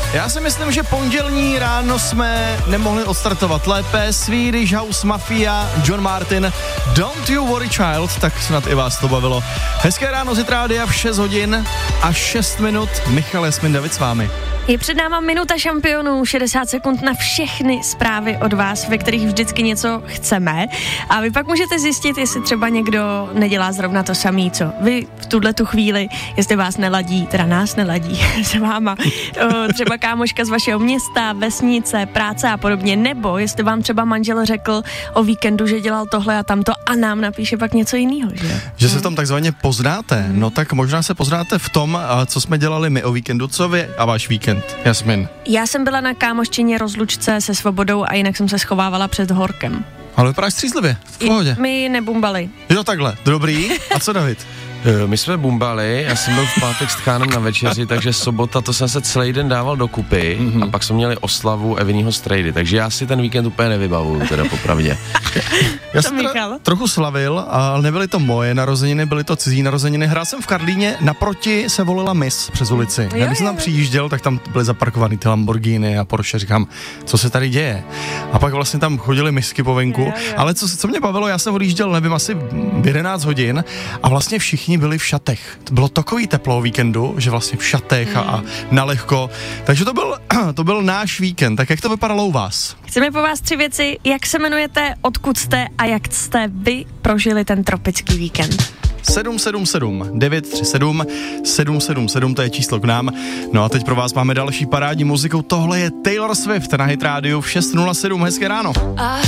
Já si myslím, že pondělní ráno jsme nemohli odstartovat lépe. Swedish House Mafia, John Martin, Don't You Worry Child, tak snad i vás to bavilo. Hezké ráno z Rádia v 6 hodin a 6 minut. Michal Jasmin David s vámi. Je před náma minuta šampionů, 60 sekund na všechny zprávy od vás, ve kterých vždycky něco chceme. A vy pak můžete zjistit, jestli třeba někdo nedělá zrovna to samý, co vy v tuhletu chvíli, jestli vás neladí, teda nás neladí s váma, třeba kámoška z vašeho města, vesnice, práce a podobně, nebo jestli vám třeba manžel řekl o víkendu, že dělal tohle a tamto a nám napíše pak něco jiného, že? Že se v tom takzvaně poznáte, no tak možná se poznáte v tom, co jsme dělali my o víkendu, co vy a váš víkend. Jasmin. Já jsem byla na kámoščině rozlučce se Svobodou a jinak jsem se schovávala před horkem. Ale vypadáš střízlivě, v pohodě. My nebumbali. Jo, takhle, dobrý. A co David? My jsme bumbali, já jsem byl v pátek s tchánem na večeři, takže sobota, to jsem se celý den dával dokupy a pak jsme měli oslavu Eviního strejdy, takže já si ten víkend úplně nevybavuju, teda popravdě. Já jsem trochu slavil, ale nebyly to moje narozeniny, byly to cizí narozeniny. Hrál jsem v Karlíně, naproti se volila Miss přes ulici. Já když jsem tam přijížděl, tak tam byly zaparkovaný ty Lamborghini a Porsche, říkám, co se tady děje. A pak vlastně tam chodily misky po venku, ale co mě bavilo, já jsem odjížděl, nevím, asi v 11 hodin a vlastně všichni byli v šatech. Bylo takový teplo o víkendu, že vlastně v šatech a nalehko. Takže to byl náš víkend. Tak jak to vypadalo u vás? Chceme po vás 3 věci. Jak se jmenujete, odkud jste a jak jste vy prožili ten tropický víkend? 777 937 777, to je číslo k nám. No a teď pro vás máme další parádní muziku. Tohle je Taylor Swift na Hit Radio v 6:07. Hezké ráno.